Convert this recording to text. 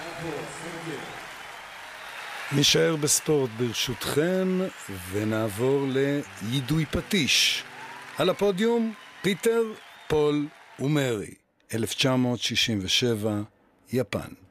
נשאר בספורט ברשותכם ונעבור לידוי פטיש. על הפודיום פיטר, פול ומרי, 1967, יפן.